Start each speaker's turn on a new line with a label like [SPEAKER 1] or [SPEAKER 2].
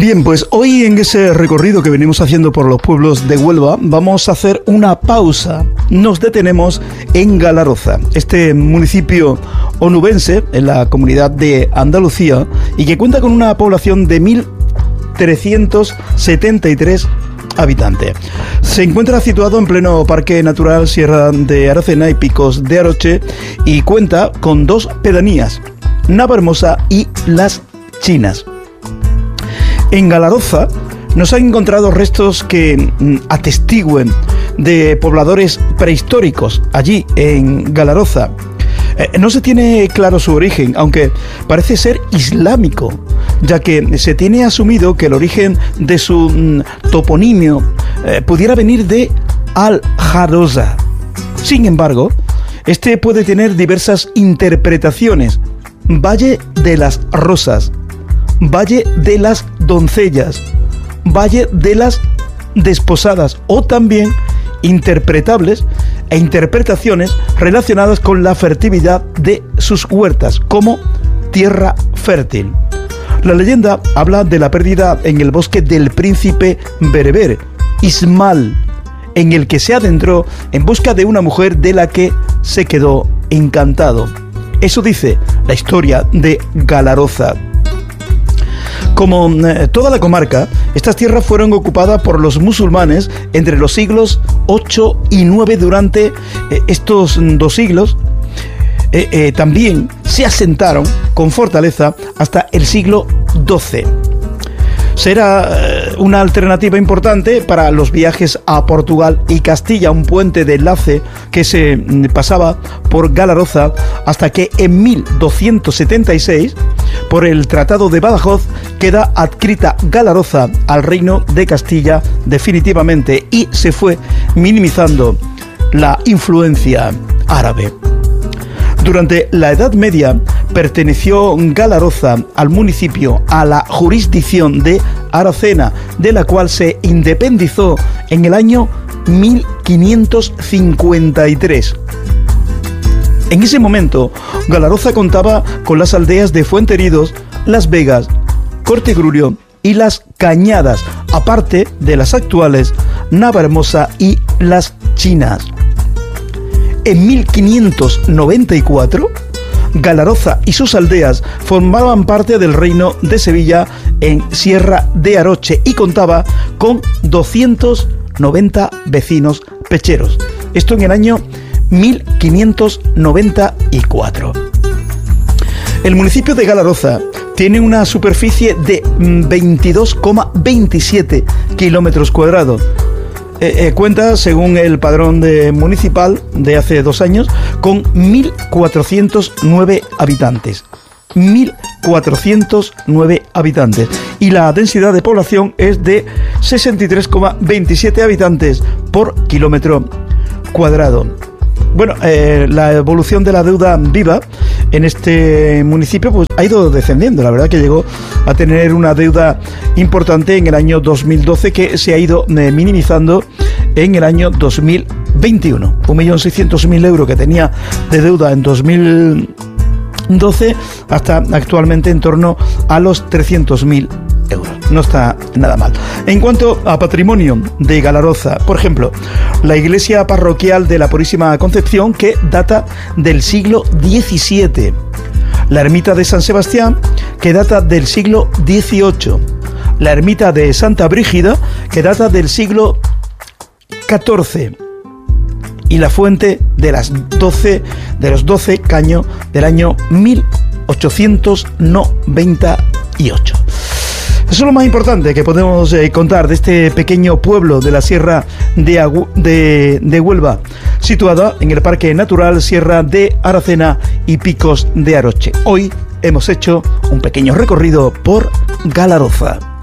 [SPEAKER 1] Bien, pues hoy en ese recorrido que venimos haciendo por los pueblos de Huelva vamos a hacer una pausa. Nos detenemos en Galaroza, este municipio onubense en la comunidad de Andalucía y que cuenta con una población de 1.373 habitantes. Se encuentra situado en pleno Parque Natural Sierra de Aracena y Picos de Aroche y cuenta con dos pedanías, Navahermosa y Las Chinas. En Galaroza nos han encontrado restos que atestiguen de pobladores prehistóricos allí en Galaroza. No se tiene claro su origen, aunque parece ser islámico, ya que se tiene asumido que el origen de su toponimio pudiera venir de Al-Jaroza. Sin embargo, este puede tener diversas interpretaciones. Valle de las Rosas, Valle de las Doncellas, Valle de las Desposadas, o también interpretables e interpretaciones relacionadas con la fertilidad de sus huertas, como tierra fértil. La leyenda habla de la pérdida en el bosque del príncipe bereber, Ismal, en el que se adentró en busca de una mujer de la que se quedó encantado. Eso dice la historia de Galaroza. Como toda la comarca, estas tierras fueron ocupadas por los musulmanes entre los siglos 8 y 9. Durante estos dos siglos también se asentaron con fortaleza hasta el siglo XII. Será una alternativa importante para los viajes a Portugal y Castilla, un puente de enlace que se pasaba por Galaroza hasta que en 1276, por el Tratado de Badajoz, queda adscrita Galaroza al Reino de Castilla definitivamente y se fue minimizando la influencia árabe. Durante la Edad Media perteneció Galaroza al municipio, a la jurisdicción de Aracena, de la cual se independizó en el año 1553. En ese momento, Galaroza contaba con las aldeas de Fuenteridos, Las Vegas, Cortegrurio y Las Cañadas, aparte de las actuales Navahermosa y Las Chinas. En 1594, Galaroza y sus aldeas formaban parte del reino de Sevilla en Sierra de Aroche y contaba con 290 vecinos pecheros. Esto en el año 1594. El municipio de Galaroza tiene una superficie de 22,27 kilómetros cuadrados. Cuenta, según el padrón municipal de hace 2 años, con 1.409 habitantes. 1.409 habitantes. Y la densidad de población es de 63,27 habitantes por kilómetro cuadrado. Bueno, la evolución de la deuda viva en este municipio pues ha ido descendiendo. La verdad que llegó a tener una deuda importante en el año 2012 que se ha ido minimizando en el año 2021. 1.600.000 euros que tenía de deuda en 2012 hasta actualmente en torno a los 300.000 euros. No está nada mal. En cuanto a patrimonio de Galaroza, por ejemplo, la iglesia parroquial de la Purísima Concepción, que data del siglo XVII. La ermita de San Sebastián, que data del siglo XVIII. La ermita de Santa Brígida, que data del siglo XIV. Y la fuente de los 12 caños del año 1898. Eso es lo más importante que podemos contar de este pequeño pueblo de la Sierra de Huelva, situada en el Parque Natural Sierra de Aracena y Picos de Aroche. Hoy hemos hecho un pequeño recorrido por Galaroza.